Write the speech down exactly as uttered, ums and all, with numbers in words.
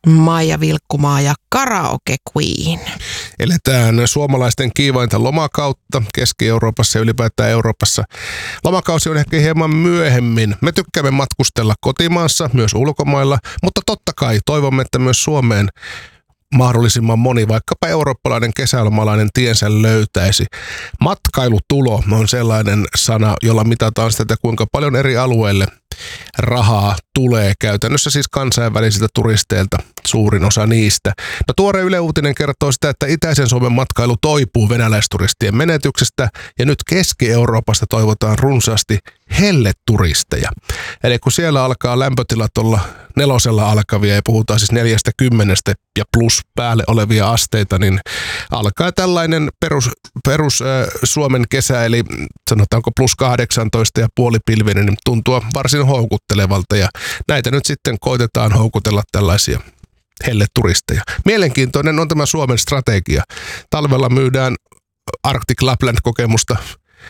Maija Vilkkumaa ja Karaoke Queen. Eletään suomalaisten kiivainta lomakautta Keski-Euroopassa ja ylipäätään Euroopassa. Lomakausi on ehkä hieman myöhemmin. Me tykkäämme matkustella kotimaassa, myös ulkomailla, mutta totta kai toivomme, että myös Suomeen mahdollisimman moni, vaikkapa eurooppalainen kesälomalainen tiensä löytäisi. Matkailutulo on sellainen sana, jolla mitataan sitä, että kuinka paljon eri alueille rahaa tulee käytännössä siis kansainvälisiltä turisteilta, suurin osa niistä. No tuore Yle Uutinen kertoo sitä, että itäisen Suomen matkailu toipuu venäläisturistien menetyksestä ja nyt Keski-Euroopasta toivotaan runsaasti helleturisteja. Eli kun siellä alkaa lämpötilat olla nelosella alkavia ja puhutaan siis neljästä kymmenestä ja plus päälle olevia asteita, niin alkaa tällainen perus, perus äh, Suomen kesä, eli sanotaanko plus kahdeksantoista ja puolipilvinen, niin tuntua varsin houkuttelevalta ja näitä nyt sitten koitetaan houkutella tällaisia helleturisteja. Mielenkiintoinen on tämä Suomen strategia. Talvella myydään Arctic Lapland-kokemusta